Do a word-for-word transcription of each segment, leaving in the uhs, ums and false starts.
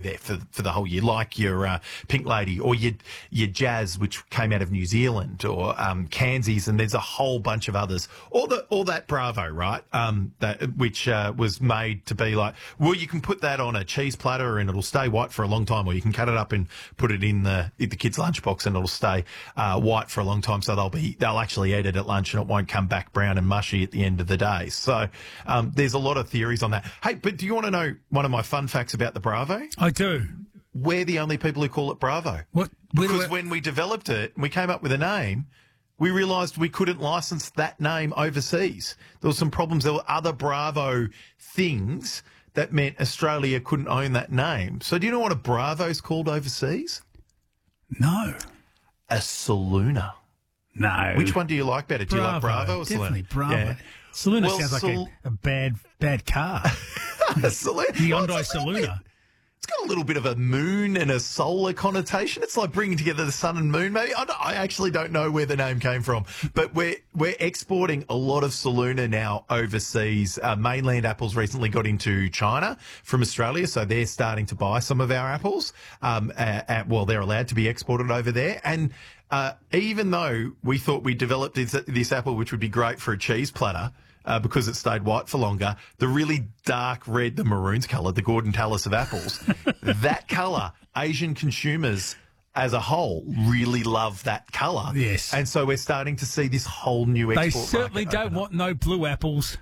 there for for the whole year, like your uh, Pink Lady or your your Jazz, which came out of New Zealand, or um, Kansies, and there's a whole bunch of others. Or the or that Bravo, right? Um, that which uh, was made to be like, well, you can put that on a cheese platter and it'll stay white for a long time, or you can cut it up and put it in the in the kids' lunchbox and it'll stay uh, white for a long time. So they'll be they'll actually eat it at lunch and it won't come back brown and mushy at the end of the day. So um, there's a lot of theories on that. Hey, but do you want to know one of my fun facts about the Bravo? I do. We're the only people who call it Bravo. What? Because when we developed it, we came up with a name, we realised we couldn't license that name overseas. There were some problems. There were other Bravo things that meant Australia couldn't own that name. So do you know what a Bravo's called overseas? No. A Saloona. No. Which one do you like better? Do Bravo. you like Bravo or Saloona? Definitely Bravo. Yeah. Saloona Well, sounds like Sal- a, a bad bad car. Saloona. The Well, Hyundai it's a little bit- Saloona. It's got a little bit of a moon and a solar connotation. It's like bringing together the sun and moon, maybe. I, don't, I actually don't know where the name came from, but we're we're exporting a lot of Saloona now overseas. Uh, Mainland Apples recently got into China from Australia, so they're starting to buy some of our apples. Um, uh, uh, well, they're allowed to be exported over there, and uh, even though we thought we developed this, this apple, which would be great for a cheese platter, Uh, because it stayed white for longer, the really dark red, the maroons colour, the Gordon Tallis of apples, that colour, Asian consumers as a whole really love that colour. Yes. And so we're starting to see this whole new export They certainly market don't open up. want no blue apples.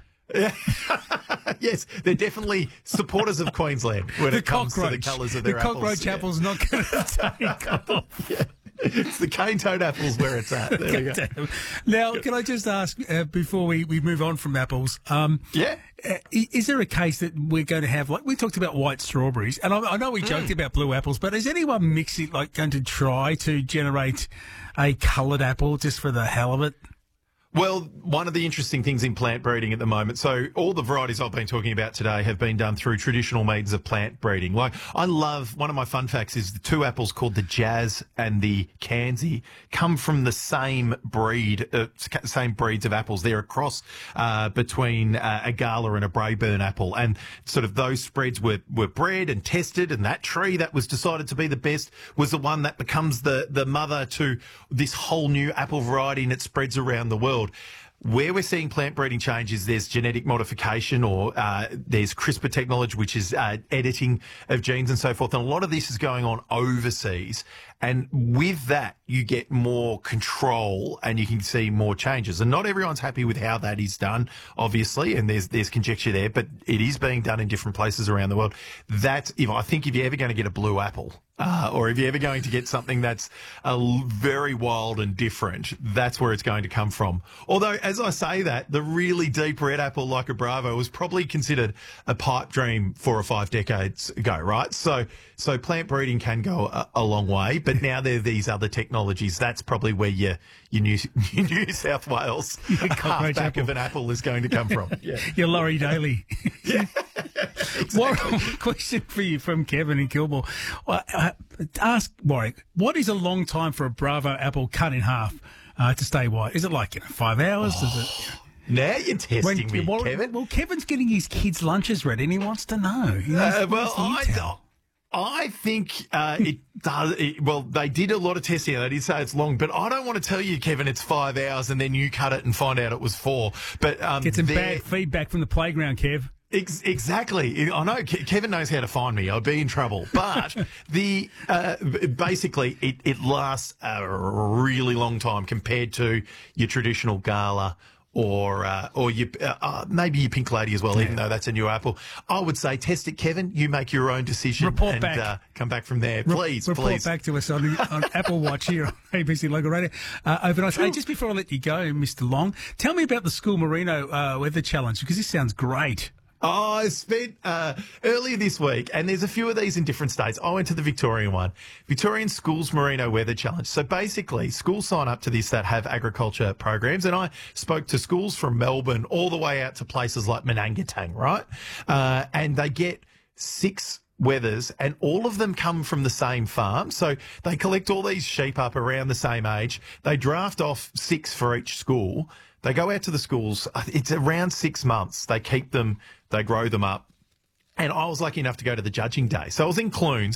Yes, they're definitely supporters of Queensland when The it comes cockroach. to the colours of their the apples. cockroach Yeah. apple's not going to take off. Yeah. It's the cane toad apples where it's at. There we go. Now, can I just ask, uh, before we, we move on from apples, um, Yeah. uh, i- is there a case that we're going to have, like, we talked about white strawberries, and I, I know we joked about blue apples, but is anyone mixing, like, going to try to generate a coloured apple just for the hell of it? Well, one of the interesting things in plant breeding at the moment, so all the varieties I've been talking about today have been done through traditional means of plant breeding. Like, I love, one of my fun facts is the two apples called the Jazz and the Kansi come from the same breed, uh, same breeds of apples. They're a cross uh, between uh, a Gala and a Braeburn apple. And sort of those spreads were, were bred and tested, and that tree that was decided to be the best was the one that becomes the, the mother to this whole new apple variety, and it spreads around the world. Where we're seeing plant breeding changes, there's genetic modification, or uh, there's CRISPR technology, which is uh, editing of genes and so forth. And a lot of this is going on overseas. And with that, you get more control and you can see more changes. And not everyone's happy with how that is done, obviously, and there's there's conjecture there, but it is being done in different places around the world. That, if I think if you're ever going to get a blue apple, uh, or if you're ever going to get something that's uh, very wild and different, that's where it's going to come from. Although, as I say that, the really deep red apple like a Bravo was probably considered a pipe dream four or five decades ago, right? So, so plant breeding can go a, a long way, but now there are these other technologies. That's probably where your your New, your New South Wales half back of an apple is going to come from. Yeah. Your Laurie Daly. Yeah. What question for you from Kevin in Kilmore? Uh, uh, ask Warwick, what is a long time for a Bravo apple cut in half uh, to stay white? Is it like, you know, five hours? Oh, Is it? Now you're testing me, well, Kevin. Well, Kevin's getting his kids' lunches ready and he wants to know. He wants- Uh, well, wants the I, intel. I think uh, it does. It, well, they did a lot of testing. They did say it's long, but I don't want to tell you, Kevin, it's five hours and then you cut it and find out it was four. But um, Get some they're- bad feedback from the playground, Kev. Ex- exactly. I know Ke- Kevin knows how to find me. I'd be in trouble. But the uh, b- basically, it, it lasts a really long time compared to your traditional Gala or uh, or your, uh, uh, maybe your Pink Lady as well, Yeah. even though that's a new apple. I would say test it, Kevin. You make your own decision. Report and, back. Uh, come back from there. Please, Report please. back to us on, on Apple Watch here on A B C Local Radio. Uh, overnight. Hey, just before I let you go, Mister Long, tell me about the School Merino uh, Weather Challenge, because this sounds great. Oh, I spent uh, earlier this week, and there's a few of these in different states. I went to the Victorian one, Victorian Schools Merino Weather Challenge. So basically, schools sign up to this that have agriculture programs, and I spoke to schools from Melbourne all the way out to places like Manangatang, right? Uh, and they get six weathers, and all of them come from the same farm. So they collect all these sheep up around the same age. They draft off six for each school. They go out to the schools. It's around six months. They keep them, they grow them up. And I was lucky enough to go to the judging day. So I was in Clunes.